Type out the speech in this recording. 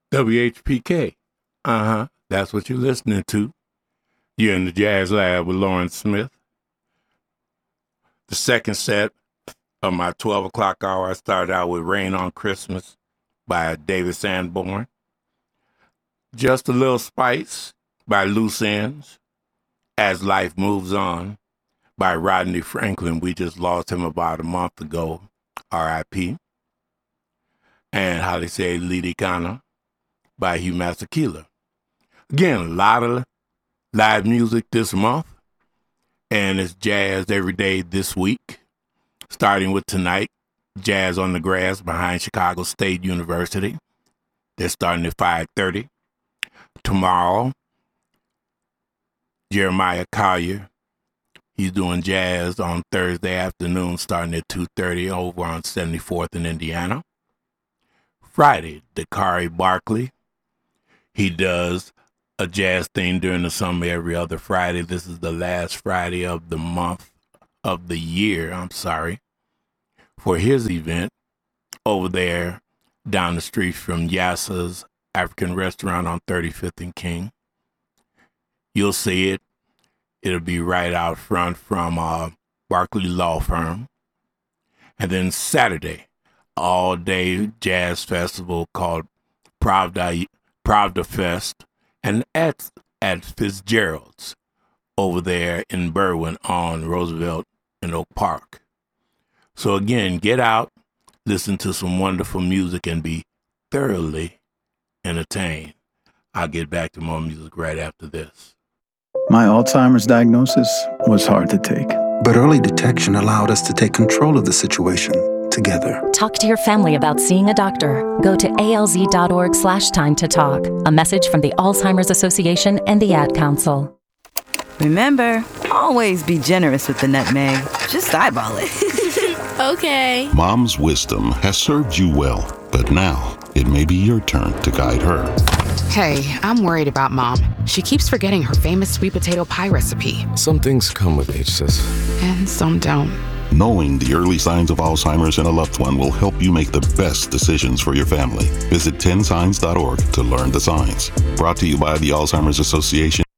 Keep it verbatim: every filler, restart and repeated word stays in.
W H P K. Uh-huh. That's what you're listening to. You're in the Jazz Lab with Lawrence Smith. The second set of my twelve o'clock hour, I started out with Rain on Christmas by David Sanborn. Just a Little Spice by Loose Ends. As Life Moves On by Rodney Franklin. We just lost him about a month ago, R I P. And How They Say Lidikana by Hugh Masekela. Again, a lot of live music this month, and it's jazz every day this week, starting with tonight, Jazz on the Grass behind Chicago State University. They're starting at five thirty. Tomorrow, Jeremiah Collier, he's doing jazz on Thursday afternoon starting at two thirty over on seventy-fourth in Indiana. Friday, Dakari Barkley, he does a jazz thing during the summer every other Friday. This is the last Friday of the month, of the year, I'm sorry, for his event over there down the street from Yassa's African Restaurant on thirty-fifth and King. You'll see it. It'll be right out front from uh, Barkley Law Firm. And then Saturday, all-day jazz festival called Pravda, Pravda Fest, and at, at Fitzgerald's over there in Berwyn on Roosevelt and Oak Park. So again, get out, listen to some wonderful music, and be thoroughly entertained. I'll get back to more music right after this. My Alzheimer's diagnosis was hard to take. But early detection allowed us to take control of the situation together. Talk to your family about seeing a doctor. Go to alz.org slash time to talk. A message from the Alzheimer's Association and the Ad Council. Remember, always be generous with the nutmeg. Just eyeball it. Okay. Mom's wisdom has served you well, but now it may be your turn to guide her. Hey, I'm worried about Mom. She keeps forgetting her famous sweet potato pie recipe. Some things come with age, sis. And some don't. Knowing the early signs of Alzheimer's in a loved one will help you make the best decisions for your family. Visit ten signs dot org to learn the signs. Brought to you by the Alzheimer's Association.